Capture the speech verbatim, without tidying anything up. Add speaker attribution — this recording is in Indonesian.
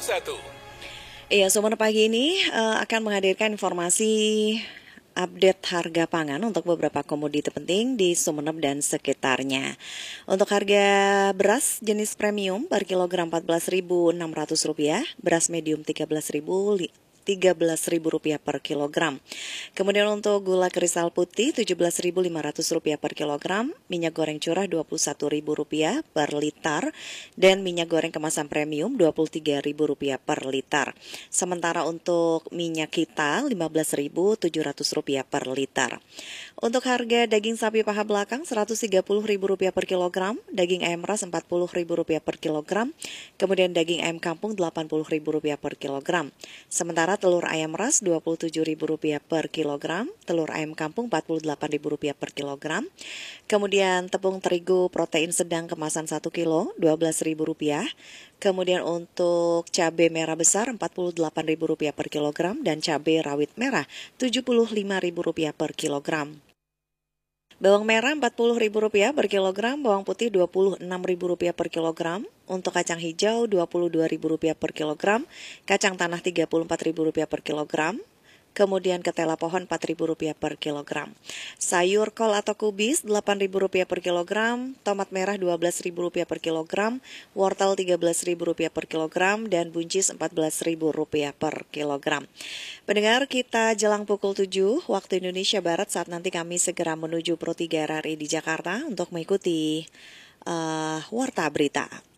Speaker 1: satu.
Speaker 2: Iya, Sumeneb pagi ini eh, akan menghadirkan informasi update harga pangan untuk beberapa komoditi penting di Sumeneb dan sekitarnya. Untuk harga beras jenis premium per kilogram empat belas ribu enam ratus rupiah, beras medium tiga belas ribu tiga belas ribu rupiah per kilogram. Kemudian untuk gula kristal putih tujuh belas ribu lima ratus rupiah per kilogram, minyak goreng curah dua puluh satu ribu rupiah per liter, dan minyak goreng kemasan premium dua puluh tiga ribu rupiah per liter. Sementara untuk minyak kita lima belas ribu tujuh ratus rupiah per liter. Untuk harga daging sapi paha belakang seratus tiga puluh ribu rupiah per kilogram, daging ayam ras empat puluh ribu rupiah per kilogram, kemudian daging ayam kampung delapan puluh ribu rupiah per kilogram. Sementara telur ayam ras dua puluh tujuh ribu rupiah per kilogram, telur ayam kampung empat puluh delapan ribu rupiah per kilogram. Kemudian tepung terigu protein sedang kemasan satu kilo dua belas ribu rupiah. Kemudian untuk cabai merah besar empat puluh delapan ribu rupiah per kilogram dan cabai rawit merah tujuh puluh lima ribu rupiah per kilogram. Bawang merah empat puluh ribu rupiah per kilogram, bawang putih dua puluh enam ribu rupiah per kilogram, untuk kacang hijau dua puluh dua ribu rupiah per kilogram, kacang tanah tiga puluh empat ribu rupiah per kilogram, kemudian ketela pohon empat ribu rupiah per kilogram. Sayur kol atau kubis delapan ribu rupiah per kilogram, tomat merah dua belas ribu rupiah per kilogram, wortel tiga belas ribu rupiah per kilogram, dan buncis empat belas ribu rupiah per kilogram. Pendengar, kita jelang pukul tujuh waktu Indonesia Barat saat nanti kami segera menuju Pro tiga R R I di Jakarta untuk mengikuti uh, Warta Berita.